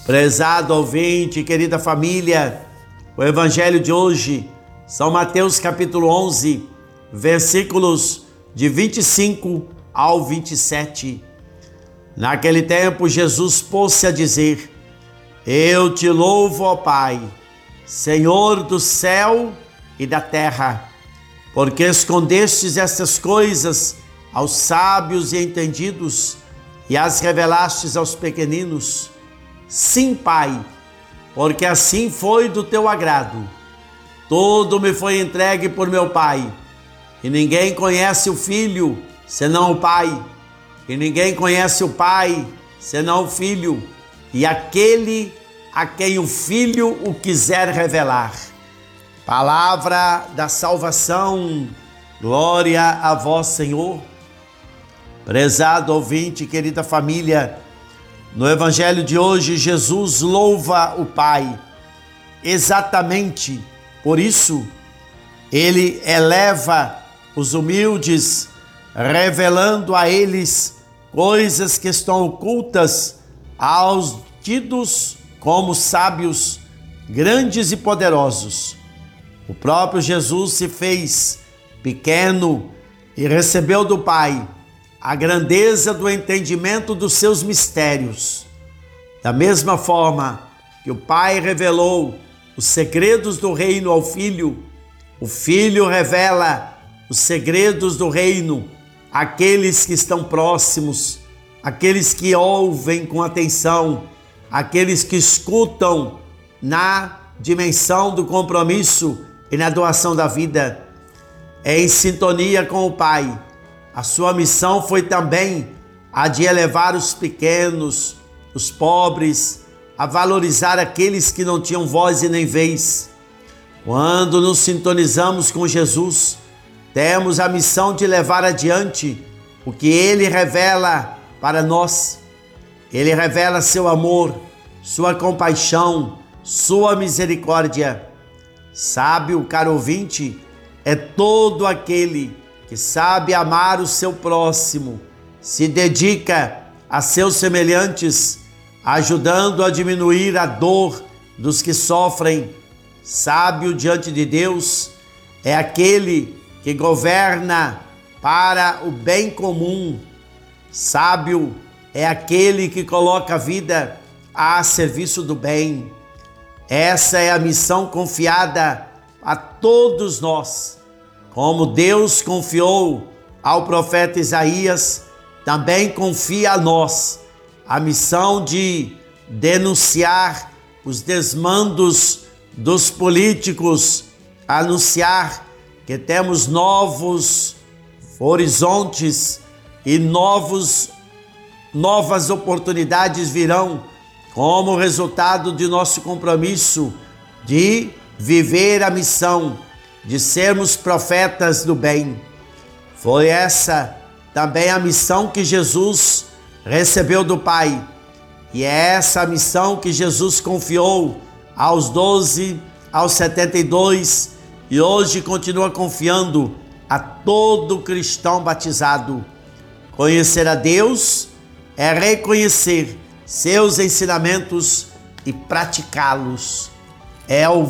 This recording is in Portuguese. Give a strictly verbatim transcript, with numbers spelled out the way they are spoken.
Prezado ouvinte, querida família, o evangelho de hoje, São Mateus capítulo onze, versículos de vinte e cinco ao vinte e sete. Naquele tempo, Jesus pôs-se a dizer: Eu te louvo, ó Pai, Senhor do céu e da terra, porque escondestes estas coisas aos sábios e entendidos e as revelastes aos pequeninos. Sim, Pai, porque assim foi do teu agrado. Tudo me foi entregue por meu Pai, e ninguém conhece o Filho senão o Pai, e ninguém conhece o Pai senão o Filho, e aquele a quem o Filho o quiser revelar. Palavra da salvação, glória a vós, Senhor. Prezado ouvinte, querida família, no evangelho de hoje, Jesus louva o Pai. Exatamente por isso, ele eleva os humildes, revelando a eles coisas que estão ocultas aos tidos como sábios, grandes e poderosos. O próprio Jesus se fez pequeno e recebeu do Pai a grandeza do entendimento dos seus mistérios. Da mesma forma que o Pai revelou os segredos do reino ao Filho, o Filho revela os segredos do reino àqueles que estão próximos, àqueles que ouvem com atenção, àqueles que escutam na dimensão do compromisso e na doação da vida. É em sintonia com o Pai. A sua missão foi também a de elevar os pequenos, os pobres, a valorizar aqueles que não tinham voz e nem vez. Quando nos sintonizamos com Jesus, temos a missão de levar adiante o que Ele revela para nós. Ele revela seu amor, sua compaixão, sua misericórdia. Sábio, caro ouvinte, é todo aquele que sabe amar o seu próximo, se dedica a seus semelhantes, ajudando a diminuir a dor dos que sofrem. Sábio diante de Deus é aquele que governa para o bem comum. Sábio é aquele que coloca a vida a serviço do bem. Essa é a missão confiada a todos nós. Como Deus confiou ao profeta Isaías, também confia a nós a missão de denunciar os desmandos dos políticos, anunciar que temos novos horizontes e novos, novas oportunidades virão como resultado de nosso compromisso de viver a missão de sermos profetas do bem. Foi essa também a missão que Jesus recebeu do Pai, e é essa a missão que Jesus confiou aos doze, aos setenta e dois, e hoje continua confiando a todo cristão batizado. Conhecer a Deus é reconhecer seus ensinamentos e praticá-los. É o